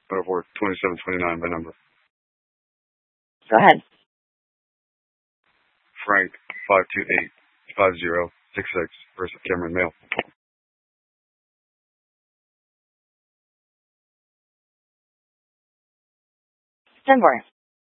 for 2729 by number. Go ahead. Frank 5285066 versus Cameron Male. Stand by.